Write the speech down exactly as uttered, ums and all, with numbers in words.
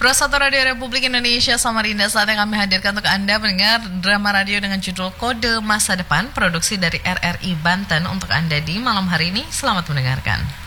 Satu Radio Republik Indonesia Samarinda, saatnya kami hadirkan untuk Anda mendengar drama radio dengan judul Kode Masa Depan, produksi dari R R I Banten untuk Anda di malam hari ini. Selamat mendengarkan.